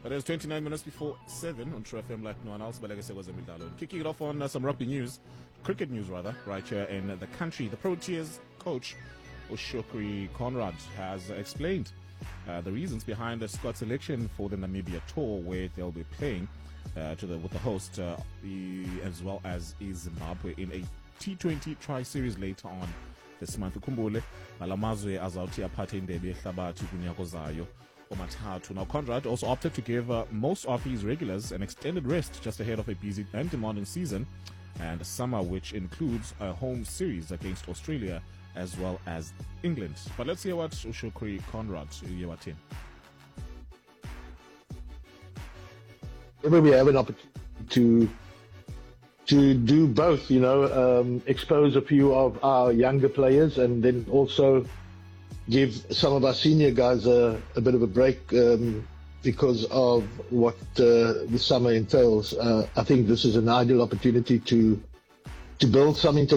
It is 29 minutes before 7 on True FM like no one else, but like I said, was kicking it off on some rugby news, cricket news rather, right here in the country. The Proteas coach, Oshokri Conrad, has explained the reasons behind the squad selection for the Namibia tour, where they'll be playing with the host as well as Zimbabwe in a T20 tri-series later on this month. Ukhumbule malamazwe azawuthi aphathe indebe yehlabathi kunyaka ozayo omathathu. Now Conrad also opted to give most of his regulars an extended rest just ahead of a busy and demanding season and summer, which includes a home series against Australia as well as England. But let's hear what Oshokri Conrad Yewatin. Whenever we have an opportunity to do both, expose a few of our younger players and then also give some of our senior guys a bit of a break because of what the summer entails. I think this is an ideal opportunity to build something